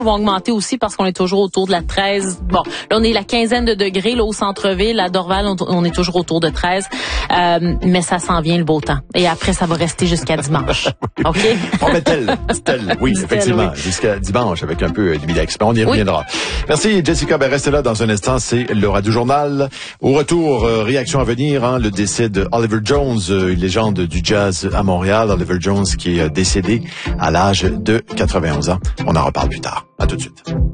vont augmenter aussi parce qu'on est toujours autour de la 13. Bon, là, on est la quinzaine de degrés là, au centre-ville. À Dorval, on est toujours autour de 13. Mais ça s'en vient le beau temps. Et après, ça va rester jusqu'à dimanche. OK? On met tel, oui, effectivement, oui. jusqu'à dimanche avec un peu d'humidex. On y reviendra. Merci, Jessica. Ben, restez là dans un instant. C'est le Radio Journal. Au retour, réaction à venir, le décès de Oliver Jones, une légende du jazz à Montréal. Oliver Jones qui est décédé à l'âge de 91 ans. On en reparle plus tard. À tout de suite.